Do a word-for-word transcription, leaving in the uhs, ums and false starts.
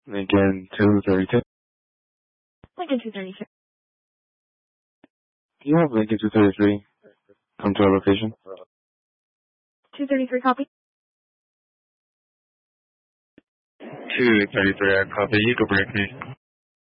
Lincoln two thirty-two. Lincoln two thirty-two. Do you have Lincoln two thirty-three? Come to our location. two thirty-three copy. two thirty-three, I copy. You go break me.